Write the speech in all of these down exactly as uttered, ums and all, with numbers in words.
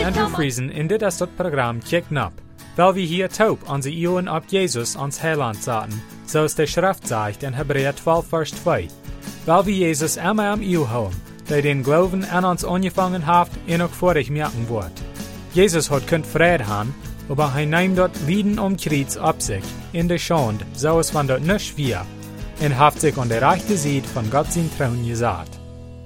Andrew Friesen in dit is dat Programm Kicken ab, weil wir hier taub onze Ohren ab Jesus ans Heiland zaten, zoals de Schrift sagt in Hebräer twaalf vers twee. Weil wir Jesus immer am Ohr haben, der den Glauben an uns angefangen hat, en auch vorig merken wird. Jesus hat kunt Frieden haben, aber hij nimmt dort Lieden um Kreuz ab sich, in der Schande, so es van dort nicht schwer, und hat sich an der rechten Seite von Gott sein Thron gesagt.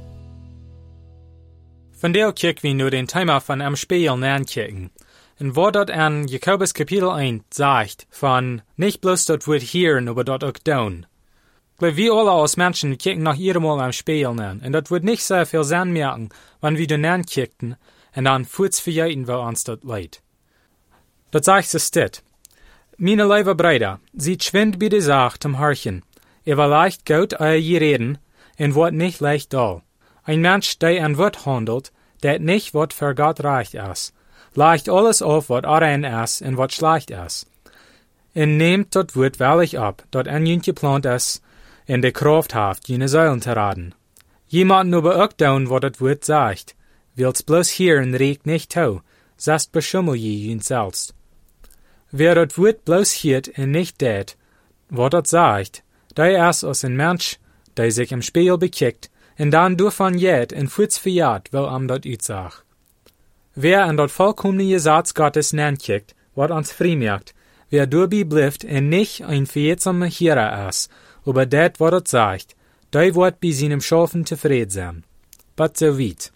Von der kijken we nu den Thema von am Spiel aankijken. En wat dat an Jakobus Kapitel eins sagt, von nicht bloß dort wird hören, aber dort auch tun. Glaub, wir alle als Menschen kijken noch jedemaal am Spiel an, und dort wird nicht sehr viel Sinn merken, wenn wir den aankijken, und dann kurz verjeten, wo uns dort leid. Dat sagt es dit. Meine lieve Brüder, sie schwind bei der Sache zum Horchen. Ihr war leicht gut, euer je reden, und wird nicht leicht doll. Ein Mensch, der an Wort handelt, der nicht wat für Gott recht ist, leicht alles auf, wat rein ist und wat schlecht ist. Und nehmt dat Wort wellig ab, dat an jünt geplant ist, in der Kraft haft, jene Säulen zu raten. Jemand aber auch down, wat dat Wort sagt, will's bloß hören, regt nicht tau, sast beschummel je jünt selbst. Wer dat Wort bloß hört und nicht tät, wat dat sagt, der ist als ein Mensch, der sich im Spiegel bekickt, en dan doorvan jet en voets verjaard wel am dat uitsag. Wer an dat vollkommene Satz Gottes nankijkt, wat ons vrijmerkt, wer doorbij blijft en nicht ein verjetsamer Hierer is, aber dat wat het sagt, die wordt bij seinem Schaffen tevreden zijn. But so weit.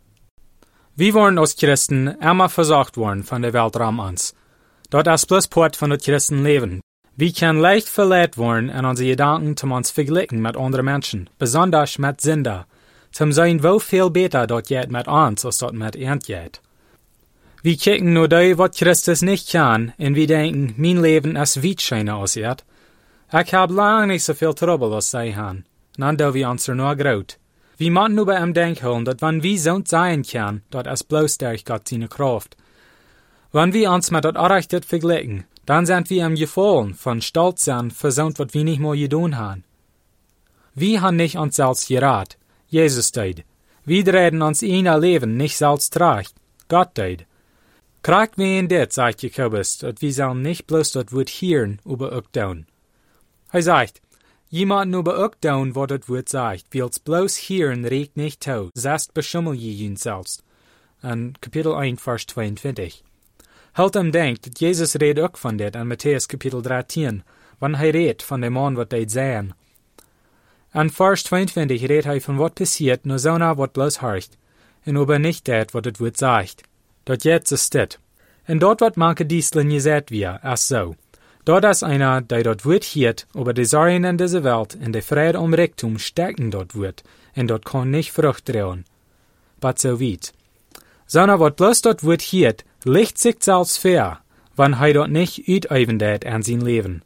Wir worden als Christen immer versorgt worden von der Weltraum ans. Dat is bloß Port von dat Christenleben. Wir können leicht verleiht worden an unsere Gedanken zum uns vergleichen mit anderen Menschen, besonders mit Sünder, zum sein wo viel besser dort geht mit uns, als dort mit ihnen geht. Wir kicken nur da, was Christus nicht kann, und wir denken, mein Leben ist weit schöner als ihr. Ich hab lang nicht so viel Trouble als sie haben, dann da wir uns nur graut. Wir müssen nur bei ihm denken, dass wenn wir so sein können, dort ist bloß durch Gott seine Kraft. Wenn wir uns mit dort Arrechtet vergleichen, dann sind wir im Gefallen von Stolz sein, versäumt, was wir nicht mehr getan haben. Wir haben nicht uns selbst gerat, Jesus deed. Wir reden uns in Leben nicht selbst recht, Gott deed. Kriegt wir in dit, sagt Jakobus, dass wir sollen nicht bloß das Wort hören, aber auch tun. Er sagt, jemand aber auch tun, was das Wort sagt, will's bloß hören, regt nicht tau, sest beschummel je ihn selbst. In Kapitel eins, Vers zweiundzwanzig. Halt hem denkt, dat Jesus redt ook van dit in Matthäus Kapitel dreizehn, wanneer hij redt van de man wat deed zijn. In Vers tweeëntwintig redt hij van wat passiert, nur so na wat bloß horcht, en aber nicht dat wat het woord sagt. Dat jetzt ist dit. En dort wat manche Dieseln gesagt wir, as so. Dort is einer, der dort woord hiert, aber die Sorgen in dieser Welt en de Friede um Reichtum stärken dort woord, en dort kann nicht Frucht trauen. But so weit. Sondern wat bloß dort woord hiert, licht sich selbst fair, wann hij dort nicht uitüben dat an sein Leben.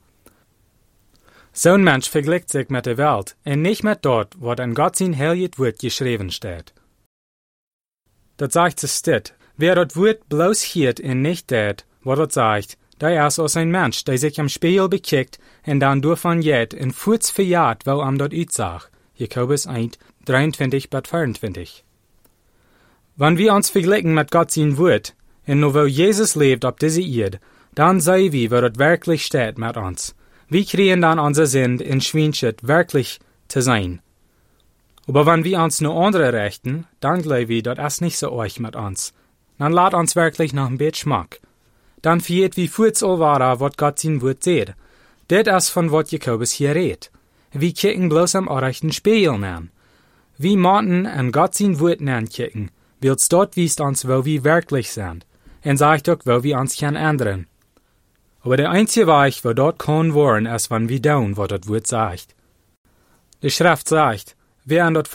Zo'n Mensch vergleicht sich mit der Welt en nicht mit dort, wat an Gott sein heiliges Wort geschrieben steht. Dat sagt es dit, wer dort Wort bloß hiert en nicht dat, wat dort sagt, der ist als ein Mensch, der sich am Spiegel bekickt en dann durchvan jet en voets verjaart, wo am dort uitsag. Jakobus eins, dreiundzwanzig bis vierundzwanzig. Wenn wir uns vergleichen mit Gott sein Wort, en nur wo Jesus lebt auf dieser Erde, dann sehen wir, wo das wirklich steht mit uns. Wir kriegen dann unser Sinn in Schweinschritt wirklich zu sein. Aber wenn wir uns nur andere rechten, dann glauben wir, das ist nicht so euch mit uns. Dann lad uns wirklich noch ein bisschen Schmack. Dann fehlt wie kurz allwara, was Gott sein Wort seht. Das ist von was Jakobus hier redet. Wir kicken bloß am rechten Spiegel an. Wir müssen an Gott sein Wort ankicken, weil's dort wiest uns, wo wir wirklich sind. En sagt auch, wo wir uns kann ändern. Aber der einzige Weg, wo dort kann worden, ist, wenn wir tun, was das Wort sagt. Die Schrift sagt, wer an dort